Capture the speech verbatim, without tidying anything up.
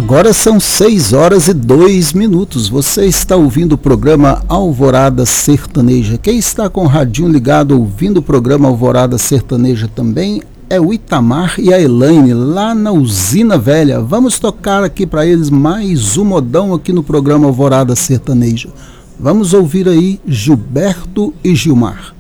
Agora são seis horas e dois minutos. Você está ouvindo o programa Alvorada Sertaneja. Quem está com o radinho ligado ouvindo o programa Alvorada Sertaneja também é o Itamar e a Elaine, lá na Usina Velha. Vamos tocar aqui para eles mais um modão aqui no programa Alvorada Sertaneja. Vamos ouvir aí Gilberto e Gilmar.